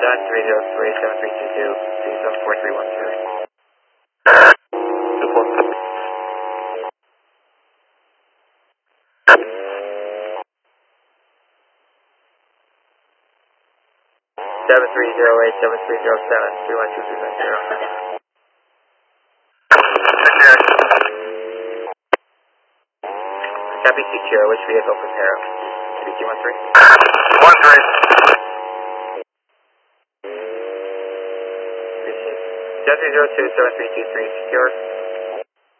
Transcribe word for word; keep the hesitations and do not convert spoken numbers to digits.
seven three zero three, seven three two two, two seven four three one zero. Two four. seven three zero eight, seven three zero seven, three one two three one zero. Copy Q Q, which vehicle for Tara? B Q one three. One three. seven three zero two, seven three two three, secure.